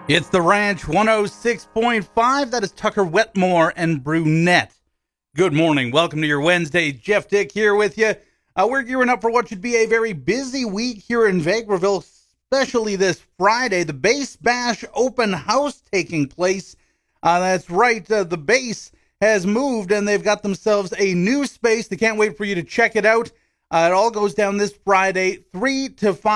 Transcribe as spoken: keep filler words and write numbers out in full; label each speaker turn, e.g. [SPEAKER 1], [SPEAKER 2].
[SPEAKER 1] It's the Ranch one oh six point five. That is Tucker Wetmore and Brunette. Good morning. Welcome to your Wednesday. Jeff Dick here with you. Uh, we're gearing up for what should be a very busy week here in Vegreville, especially this Friday. The Base Bash open house taking place. Uh, that's right. Uh, the base has moved and they've got themselves a new space. They can't wait for you to check it out. Uh, it all goes down this Friday, three to five.